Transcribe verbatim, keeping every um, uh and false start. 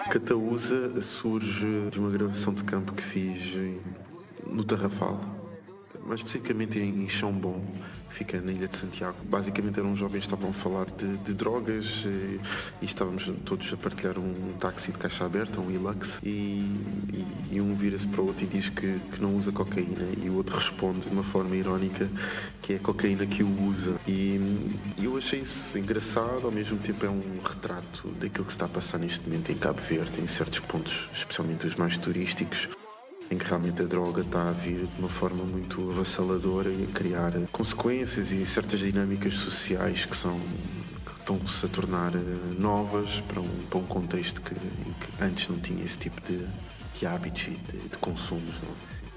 Cataúsa surge de uma gravação de campo que fiz em- no Tarrafal, mais especificamente em Chão Bom, que fica na Ilha de Santiago. Basicamente eram jovens que estavam a falar de, de drogas e, e estávamos todos a partilhar um, um táxi de caixa aberta, um Hilux, e, e, e um vira-se para o outro e diz que, que não usa cocaína e o outro responde de uma forma irónica que é a cocaína que o usa. E, e eu achei isso engraçado, ao mesmo tempo é um retrato daquilo que se está a passar neste momento em Cabo Verde, em certos pontos, especialmente os mais turísticos, em que realmente a droga está a vir de uma forma muito avassaladora e a criar consequências e certas dinâmicas sociais que são que estão-se a tornar eh, novas para um, para um contexto que, em que antes não tinha esse tipo de, de hábitos e de, de consumos. Não é?